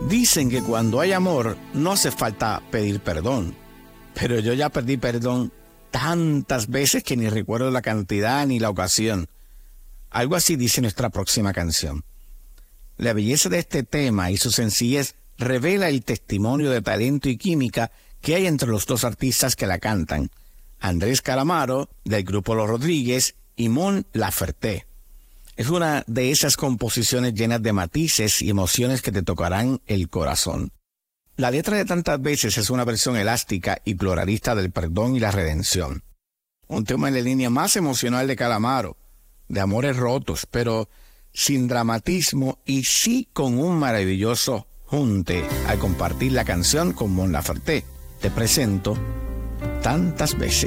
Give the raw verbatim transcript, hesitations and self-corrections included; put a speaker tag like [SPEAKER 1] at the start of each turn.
[SPEAKER 1] Dicen que cuando hay amor no hace falta pedir perdón, pero yo ya pedí perdón tantas veces que ni recuerdo la cantidad ni la ocasión. Algo así dice nuestra próxima canción. La belleza de este tema y su sencillez revela el testimonio de talento y química que hay entre los dos artistas que la cantan, Andrés Calamaro, del grupo Los Rodríguez, y Mon Laferte. Es una de esas composiciones llenas de matices y emociones que te tocarán el corazón. La letra de tantas veces es una versión elástica y pluralista del perdón y la redención. Un tema en la línea más emocional de Calamaro, de amores rotos, pero sin dramatismo y sí con un maravilloso junte al compartir la canción con Mon Laferte. Te presento Tantas Veces.